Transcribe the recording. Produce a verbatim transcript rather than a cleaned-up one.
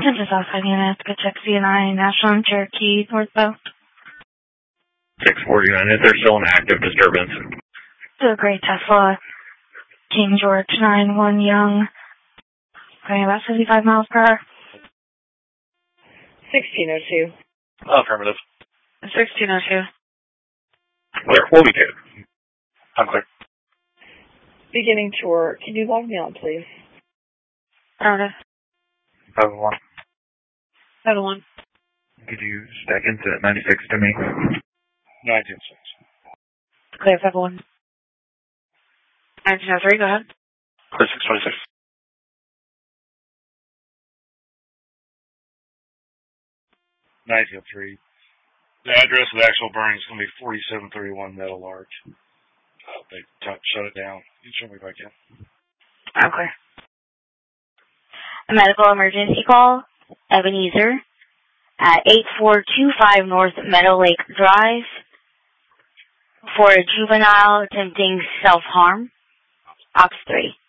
Central Southside units, good check C and I, National and Cherokee, northbound. six forty-nine, is there still an active disturbance? To a gray Tesla, King George nine one Young, going about fifty-five miles per hour. sixteen oh two. Affirmative. sixteen oh two. Clear, we'll be good. I'm clear. Beginning tour. Can you log me on, please? Affirmative. seven one. seven one. Could you stack into ninety-six to me? nineteen oh six. Clear, seven one. nineteen oh three, go ahead. Clear six twenty-six. nineteen oh three. The address of the actual burning is going to be forty-seven thirty-one Meadow Larch. Uh, they t- shut it down. You can show me if I can. I'm clear. A medical emergency call, Ebenezer, at eight four two five North Meadow Lake Drive for a juvenile attempting self-harm. Ops three.